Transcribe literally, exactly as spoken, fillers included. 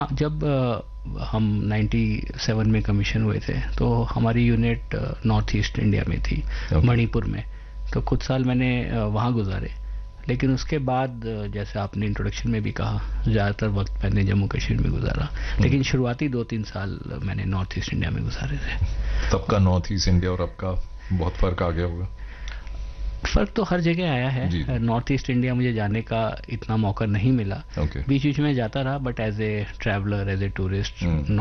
जब अ, हम सत्तानवे में कमीशन हुए थे तो हमारी यूनिट नॉर्थ ईस्ट इंडिया में थी, Okay. मणिपुर में। तो कुछ साल मैंने अ, वहाँ गुजारे, लेकिन उसके बाद अ, जैसे आपने इंट्रोडक्शन में भी कहा, ज़्यादातर वक्त मैंने जम्मू कश्मीर में गुजारा, लेकिन शुरुआती दो तीन साल मैंने नॉर्थ ईस्ट इंडिया में गुजारे थे। तब का नॉर्थ ईस्ट इंडिया और अब का बहुत फर्क आ गया होगा। फर्क तो हर जगह आया है। नॉर्थ ईस्ट इंडिया मुझे जाने का इतना मौका नहीं मिला, Okay. बीच बीच में जाता रहा, but as a traveller, as a tourist